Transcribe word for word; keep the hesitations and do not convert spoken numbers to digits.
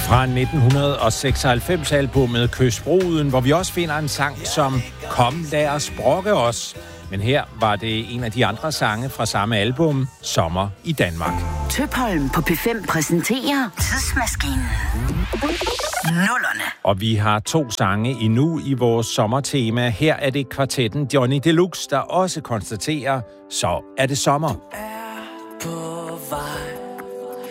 Fra nitten seksoghalvfems-albummet Kys bruden, hvor vi også finder en sang som Kom, lad os brokke os. Men her var det en af de andre sange fra samme album, Sommer i Danmark. Tøpholm på P fem præsenterer Tidsmaskinen. Nullerne. Og vi har to sange endnu i vores sommertema. Her er det kvartetten Johnny Deluxe, der også konstaterer, så er det sommer. På